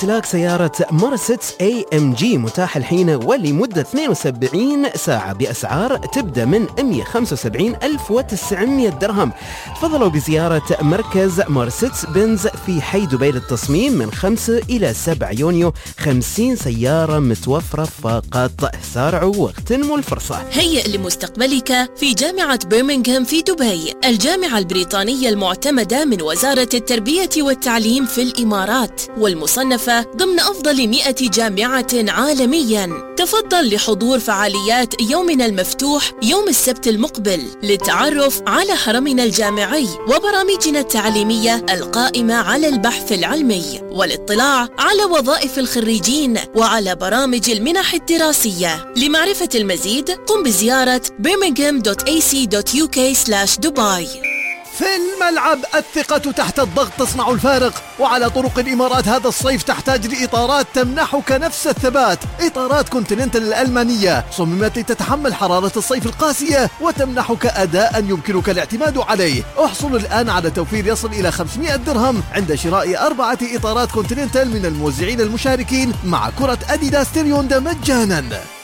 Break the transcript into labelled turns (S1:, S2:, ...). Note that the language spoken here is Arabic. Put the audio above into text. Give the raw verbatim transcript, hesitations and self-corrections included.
S1: امتلاك سيارة مرسيدس إيه إم جي متاح الحين ولمدة اثنين وسبعين ساعة بأسعار تبدأ من مئة وخمسة وسبعين ألف وتسعمئة درهم. تفضلوا بزيارة مركز مرسيدس بنز في حي دبي للتصميم من خمسة إلى سبعة يونيو. خمسين سيارة متوفرة فقط، سارعوا واغتنموا الفرصة.
S2: هيئ لمستقبلك في جامعة برمنغهام في دبي، الجامعة البريطانية المعتمدة من وزارة التربية والتعليم في الإمارات، والمصنفة ضمن أفضل مئة جامعة عالمياً. تفضل لحضور فعاليات يومنا المفتوح يوم السبت المقبل للتعرف على حرمنا الجامعي وبرامجنا التعليمية القائمة على البحث العلمي، والاطلاع على وظائف الخريجين وعلى برامج المنح الدراسية. لمعرفة المزيد قم بزيارة birmingham دوت إيه سي دوت يو كي سلاش دبي.
S3: في الملعب الثقة تحت الضغط تصنع الفارق، وعلى طرق الإمارات هذا الصيف تحتاج لإطارات تمنحك نفس الثبات. إطارات كونتيننتال الألمانية صممت لتتحمل حرارة الصيف القاسية وتمنحك أداء يمكنك الاعتماد عليه. احصل الآن على توفير يصل إلى خمسمئة درهم عند شراء أربعة إطارات كونتيننتال من الموزعين المشاركين مع كرة أديداس تيريوند مجانا.